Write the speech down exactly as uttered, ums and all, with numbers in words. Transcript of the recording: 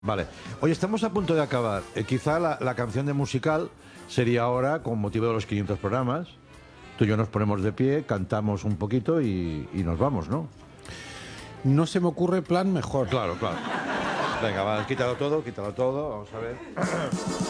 Vale. Oye, estamos a punto de acabar. Eh, quizá la, la canción de musical sería ahora, con motivo de los quinientos programas. Tú y yo nos ponemos de pie, cantamos un poquito y, y nos vamos, ¿no? No se me ocurre plan mejor. Claro, claro. Venga, va, quítalo todo, quítalo todo. Vamos a ver.